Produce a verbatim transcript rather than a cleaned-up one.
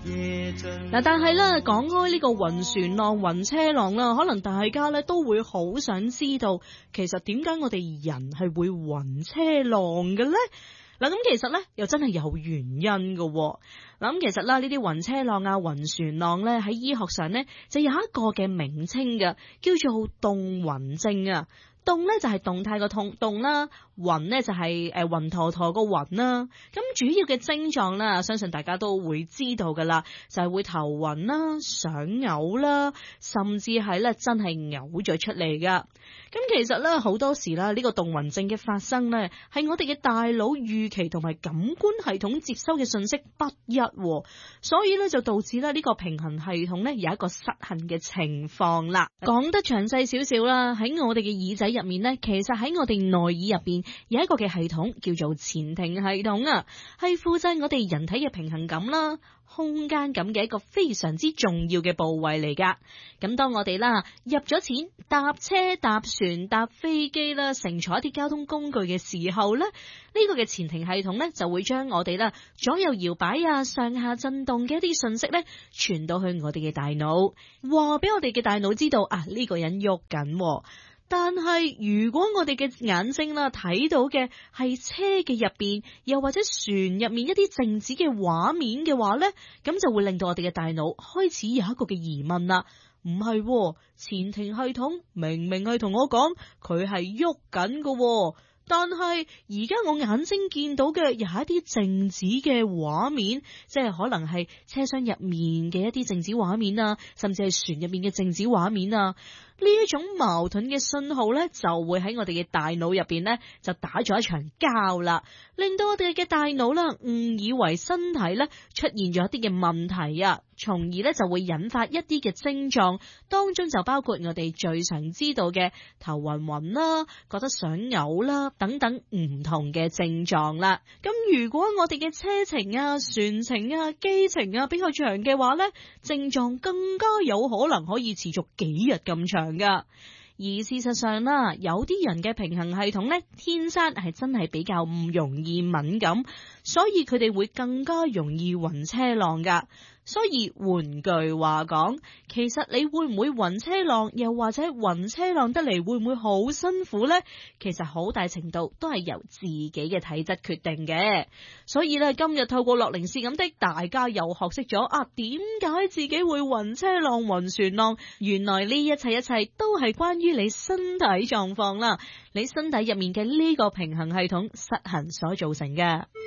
嗱，但係咧講開呢個暈船浪、暈車浪啦，可能大家咧都會好想知道，其實點解我哋人係會暈車浪嘅咧？嗱，咁其實咧又真係有原因嘅。嗱，咁其實啦，呢啲暈車浪啊、暈船浪咧喺醫學上咧就有一個嘅名稱嘅，叫做動暈症啊。動咧就係動態個動動啦，暈咧就係誒暈陀陀個暈啦。咁主要嘅症狀啦，相信大家都會知道噶啦，就係會頭暈啦、想嘔啦，甚至係咧真係嘔咗出嚟噶。咁其實咧好多時啦，呢個動暈症嘅發生咧，係我哋嘅大腦預期同埋感官系統接收嘅信息不一，所以咧就導致咧呢個平衡系統咧有一個失衡嘅情況啦。講得詳細少少啦，喺我哋嘅耳仔入面咧，其實喺我哋內耳入邊有一個嘅系統叫做前庭系統啊，係負責我哋人體嘅平衡感啦、空間感嘅一個非常之重要嘅部位嚟噶。咁當我哋啦入咗錢搭車、搭船、搭飛機啦，乘坐一啲交通工具嘅時候咧，呢個嘅前庭系統咧就會將我哋啦左右搖擺啊、上下震動嘅一啲信息咧傳到去我哋嘅大腦，話俾我哋嘅大腦知道啊呢個人喐緊。但係如果我哋嘅眼睛啦睇到嘅係車嘅入邊，又或者船入面一啲靜止嘅畫面嘅話咧，咁就會令到我哋嘅大腦開始有一個嘅疑問啦。唔係，前庭系統明明係同我講佢係喐緊嘅，但係而家我眼睛見到嘅又係一啲靜止嘅畫面，即係可能係車廂入面嘅一啲靜止畫面啊，甚至係船入面嘅靜止畫面啊。呢一種矛盾嘅信號咧，就會喺我哋嘅大腦入邊咧，就打咗一場交啦，令到我哋嘅大腦啦誤以為身體咧出現咗一啲嘅問題啊，從而咧就會引發一啲嘅症狀，當中就包括我哋最常知道嘅頭暈暈啦、覺得想嘔啦等等唔同嘅症狀啦。咁如果我哋嘅車程啊、船程啊、機程啊比較長嘅話咧，症狀更加有可能可以持續幾日咁長噶。而事實上啦，有啲人嘅平衡系統咧，天生係真係比較唔容易敏感，所以佢哋會更加容易暈車浪噶。所以換句話講，其實你會唔會暈車浪，又或者暈車浪得嚟會唔會好辛苦呢？其實好大程度都係由自己嘅體質決定嘅。所以咧，今日透過樂齡是咁的，大家又學識咗啊，點解自己會暈車浪、暈船浪？原來呢一切一切都係關於你身體狀況啦，你身體入面嘅呢個平衡系統失衡所造成嘅。